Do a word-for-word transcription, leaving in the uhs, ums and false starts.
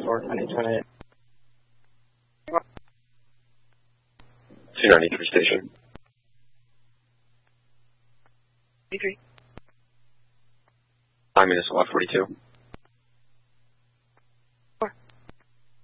four, I need twenty-eight. two ninety-three station. three. Five minutes, Y forty-two.